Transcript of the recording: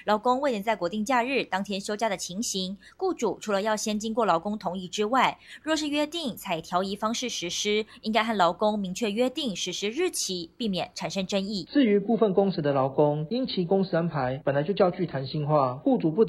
劳工未能在国定假日当天休假的情形，雇主除了要先经过劳工同意之外，若是约定采调移方式实施，应该和劳工明确约定实施日期，避免产生争议。 至于部分工时的劳工，因其工时安排本来就较具弹性化，雇主不得